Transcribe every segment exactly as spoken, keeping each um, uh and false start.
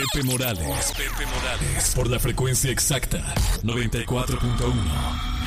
Pepe Morales. Pepe Morales. Por la frecuencia exacta. noventa y cuatro punto uno.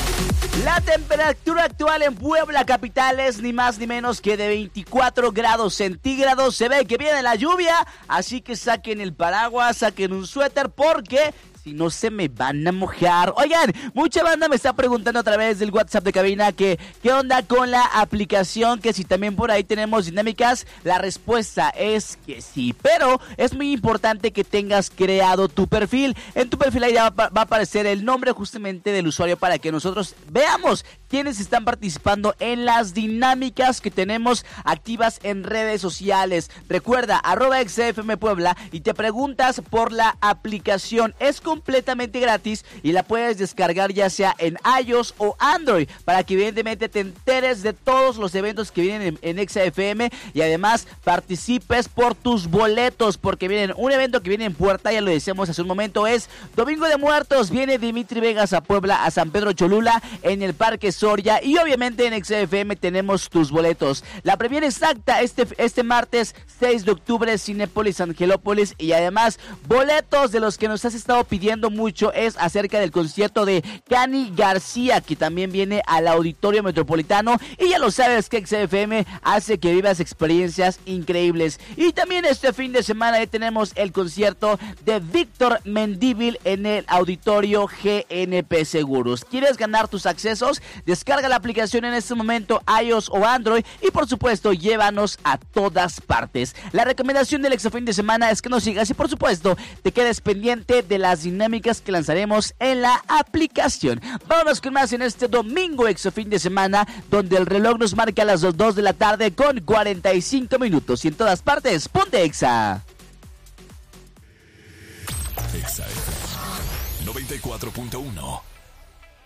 La temperatura actual en Puebla capital es ni más ni menos que de veinticuatro grados centígrados. Se ve que viene la lluvia, así que saquen el paraguas, saquen un suéter porque si no se me van a mojar. Oigan, mucha banda me está preguntando a través del WhatsApp de cabina que qué onda con la aplicación, que si también por ahí tenemos dinámicas. La respuesta es que sí, pero es muy importante que tengas creado tu perfil. En tu perfil ahí va, va a aparecer el nombre justamente del usuario para que nosotros veamos quiénes están participando en las dinámicas que tenemos activas en redes sociales. Recuerda, arroba X F M Puebla y te preguntas por la aplicación. Es completamente gratis y la puedes descargar ya sea en iOS o Android para que evidentemente te enteres de todos los eventos que vienen en, en X F M y además participes por tus boletos, porque vienen un evento que viene en puerta, ya lo decíamos hace un momento, es Domingo de Muertos. Viene Dimitri Vegas a Puebla, a San Pedro Cholula en el Parque Soria, y obviamente en X F M tenemos tus boletos. La premiere exacta este, este martes seis de octubre, Cinépolis Angelópolis, y además boletos de los que nos has estado pidiendo mucho es acerca del concierto de Cani García, que también viene al Auditorio Metropolitano, y ya lo sabes que X F M hace que vivas experiencias increíbles. Y también este fin de semana ya tenemos el concierto de Víctor Mendívil en el Auditorio G N P Seguros. ¿Quieres ganar tus accesos? Descarga la aplicación en este momento, iOS o Android, y por supuesto llévanos a todas partes. La recomendación del Extra Fin de Semana es que nos sigas y por supuesto te quedes pendiente de las dinámicas que lanzaremos en la aplicación. Vámonos con más en este domingo Extra Fin de Semana, donde el reloj nos marca las dos de la tarde con cuarenta y cinco minutos, y en todas partes, ponte Exa. Exa F M noventa y cuatro punto uno.